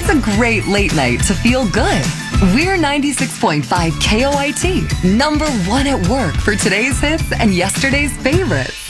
It's a great late night to feel good. We're 96.5 KOIT, number one at work for today's hits and yesterday's favorites.